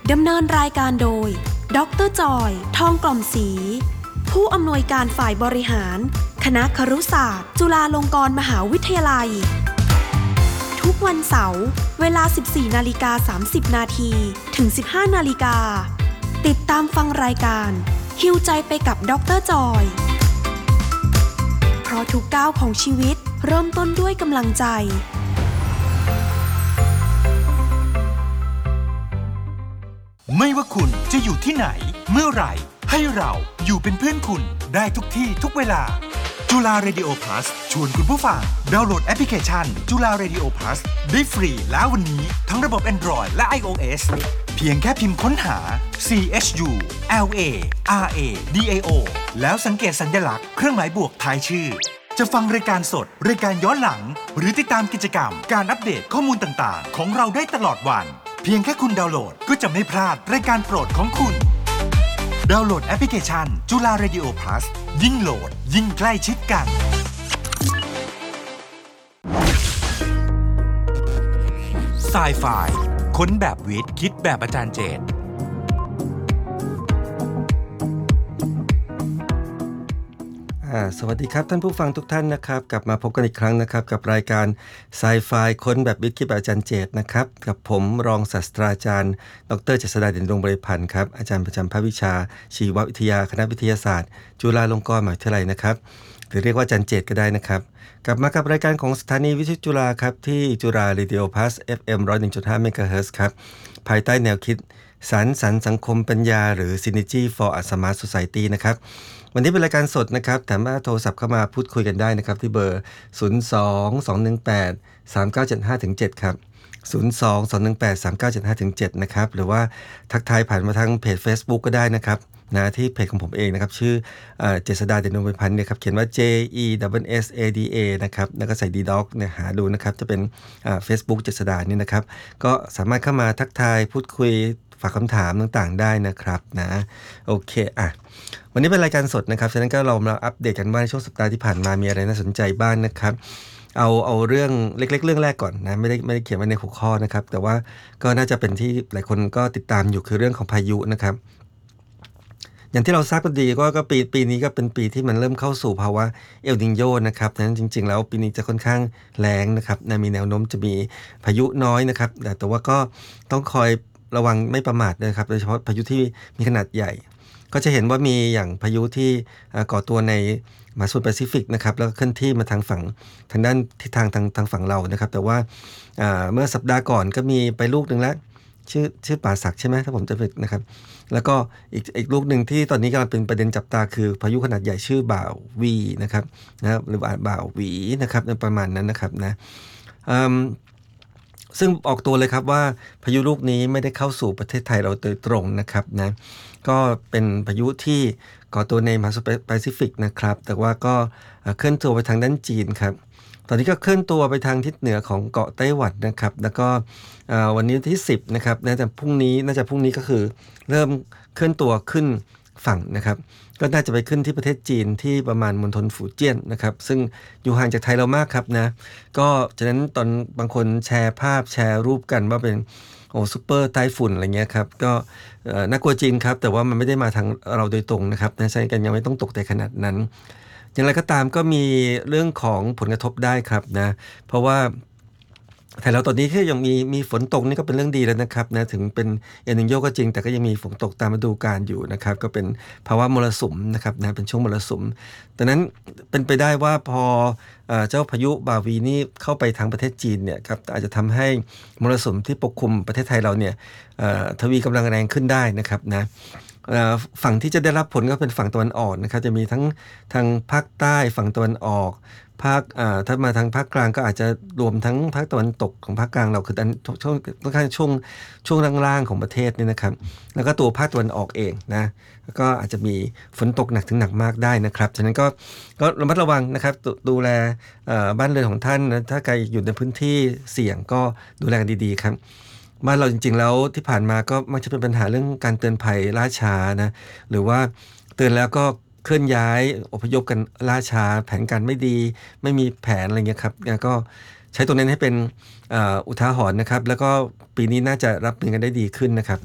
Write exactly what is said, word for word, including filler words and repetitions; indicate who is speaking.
Speaker 1: ดำเนินรายการโดยดรจอยทองกล่อมศรีผู้อำนวยการฝ่ายบริหารคณะครุศาสตร์จุฬาลงกรณ์มหาวิทยาลัยทุกวันเสาร์เวลา สิบสี่นาฬิกาสามสิบนาที ถึง สิบห้านาฬิกาติดตามฟังรายการฮิวใจไปกับดรจอยเพราะทุกก้าวของชีวิตเริ่มต้นด้วยกำลังใจ
Speaker 2: ไม่ว่าคุณจะอยู่ที่ไหนเมื่อไหร่ให้เราอยู่เป็นเพื่อนคุณได้ทุกที่ทุกเวลาจุฬา Radio Plus ชวนคุณผู้ฟังดาวน์โหลดแอปพลิเคชันจุฬา Radio Plus ได้ฟรีแล้ววันนี้ทั้งระบบ Android และ iOS เพียงแค่พิมพ์ค้นหา ซี เอช ยู แอล เอ อาร์ เอ ดี เอ โอ แล้วสังเกตสัญลักษณ์เครื่องหมายบวกท้ายชื่อจะฟังรายการสดรายการย้อนหลังหรือติดตามกิจกรรมการอัปเดตข้อมูลต่างๆของเราได้ตลอดวันเพียงแค่คุณดาวน์โหลดก็จะไม่พลาดรายการโปรดของคุณดาวน์โหลดแอปพลิเคชันจุฬา Radio Plus ยิ่งโหลดยิ่งใกล้ชิดกันไซไฟค้นแบบวิทย์คิดแบบอาจารย์เจต
Speaker 3: สวัสดีครับท่านผู้ฟังทุกท่านนะครับกลับมาพบกันอีกครั้งนะครับกับรายการไซไฟค้นแบบวิทย์คิดแบบอาจารย์เจตนะครับกับผมรองศาสตราจารย์ดรเจษฎาเด่นดวงบริพันธ์ครับอาจารย์ประจำภาควิชาชีววิทยาคณะวิทยาศาสตร์จุฬาลงกรณ์มหาวิทยาลัยนะครับหรือเรียกว่าอาจารย์เจตก็ได้นะครับกลับมากับรายการของสถานีวิทยุจุฬาครับที่จุฬา Radio Plus เอฟ เอ็ม หนึ่งร้อยเอ็ดจุดห้า เมกะเฮิรตซ์ครับภายใต้แนวคิดสรรสรรค์สังคมปัญญาหรือ Synergy for a Smart Society นะครับวันนี้เป็นรายการสดนะครับสามารถโทรศัพท์เข้ามาพูดคุยกันได้นะครับที่เบอร์ ศูนย์ สอง สอง หนึ่ง แปด สาม เก้า เจ็ด ห้า เจ็ด ครับ ศูนย์ สอง สอง หนึ่ง แปด สาม เก้า เจ็ด ห้า เจ็ด นะครับหรือว่าทักทายผ่านมาทางเพจ Facebook ก็ได้นะครับนะที่เพจของผมเองนะครับชื่อเจษฎาเด่นดวงบริพันธ์เนี่ยครับเขียนว่า J E S S A D A นะครับแล้วก็ใส่ D Doc เนี่ยหาดูนะครับจะเป็นอ่า Facebook เจษฎานี่นะครับก็สามารถเข้ามาทักทายพูดคุยฝากคำถามต่างๆได้นะครับนะโอเคอ่ะวันนี้เป็นรายการสดนะครับฉะนั้นก็เรามาอัปเดตกันว่าในช่วงสัปดาห์ที่ผ่านมามีอะไรน่าสนใจบ้างนะครับเอาเอาเรื่องเล็กๆเรื่องแรกก่อนนะไม่ได้ไม่ได้เขียนไว้ในหัวข้อนะครับแต่ว่าก็น่าจะเป็นที่หลายคนก็ติดตามอยู่คือเรื่องของพายุนะครับอย่างที่เราทราบกันดีก็ก็ปีปีนี้ก็เป็นปีที่มันเริ่มเข้าสู่ภาวะเอลนิโญนะครับนั้นจริงๆแล้วปีนี้จะค่อนข้างแรงนะครับนะมีแนวโน้มจะมีพายุน้อยนะครับแต่แต่ว่าก็ต้องคอยระวังไม่ประมาทนะครับโดยเฉพาะพายุที่มีขนาดใหญ่ก็จะเห็นว่ามีอย่างพายุที่ก่อตัวในมหาสมุทรแปซิฟิกนะครับแล้วก็เคลื่อนที่มาทางฝั่งทางด้านทิศทางทางทางฝั่งเรานะครับแต่ว่าเมื่อสัปดาห์ก่อนก็มีไปลูกนึงแล้วชื่อชื่อป่าสักใช่ไหมถ้าผมจะผิดนะครับแล้วก็อีกอีกลูกหนึ่งที่ตอนนี้กำลังเป็นประเด็นจับตาคือพายุขนาดใหญ่ชื่อบ่าววีนะครับนะหรือบ่าวหวีนะครับประมาณนั้นนะครับนะซึ่งออกตัวเลยครับว่าพายุลูกนี้ไม่ได้เข้าสู่ประเทศไทยเราโดยตรงนะครับนะก็เป็นพายุที่ก่อตัวในมหาสมุทรแปซิฟิกนะครับแต่ว่าก็เคลื่อนตัวไปทางด้านจีนครับตอนนี้ก็เคลื่อนตัวไปทางทิศเหนือของเกาะไต้หวันนะครับแล้วก็วันนี้ที่สิบนะครับน่าจะพรุ่งนี้น่าจะพรุ่งนี้ก็คือเริ่มเคลื่อนตัวขึ้นฝั่งนะครับก็น่าจะไปขึ้นที่ประเทศจีนที่ประมาณมณฑลฝูเจี้ยนนะครับซึ่งอยู่ห่างจากไทยเรามากครับนะก็ฉะนั้นตอนบางคนแชร์ภาพแชร์รูปกันว่าเป็นโอ้ซุปเปอร์ไต้ฝุ่นอะไรเงี้ยครับก็น่ากลัวจริงครับแต่ว่ามันไม่ได้มาทางเราโดยตรงนะครับฉะนั้นกันยังไม่ต้องตกใจขนาดนั้นอย่างไรก็ตามก็มีเรื่องของผลกระทบได้ครับนะเพราะว่าแต่เราตอนนี้ที่ยังมีมีฝนตกนี่ก็เป็นเรื่องดีแล้วนะครับนะถึงเป็นเอลนิโญก็จริงแต่ก็ยังมีฝนตกตามฤดูกาลอยู่นะครับก็เป็นภาวะมรสุมนะครับนะเป็นช่วงมรสุมดังนั้นเป็นไปได้ว่าพอเจ้าพายุบาวีนี่เข้าไปทางประเทศจีนเนี่ยครับอาจจะทำให้มรสุมที่ปกคลุมประเทศไทยเราเนี่ยทวีกำลังแรงขึ้นได้นะครับนะฝั่งที่จะได้รับผลก็เป็นฝั่งตะวันออกนะครับจะมีทั้งทางภาคใต้ฝั่งตะวันออกภาคถ้ามาทางภาคกลางก็อาจจะรวมทั้งภาคตะวันตกของภาคกลางเราคือช่วงค่อนข้างช่วงช่วงล่างๆของประเทศนี่นะครับแล้วก็ตัวภาคตะวันออกเองนะแล้วก็อาจจะมีฝนตกหนักถึงหนักมากได้นะครับฉะนั้นก็ก็ระมัดระวังนะครับดูแลบ้านเรือนของท่านนะถ้าใครอยู่ในพื้นที่เสี่ยงก็ดูแลกันดีๆครับบ้านเราจริงๆแล้วที่ผ่านมาก็มักจะเป็นปัญหาเรื่องการเตือนภัยล่าช้านะหรือว่าเตือนแล้วก็เคลื่อนย้ายอพยพกันล่าช้าแผนการไม่ดีไม่มีแผนอะไรเงี้ยครับก็ใช้ตัวนั้นให้เป็นอุทาหรณ์นะครับแล้วก็ปีนี้น่าจะรับมือกันได้ดีขึ้นนะครับ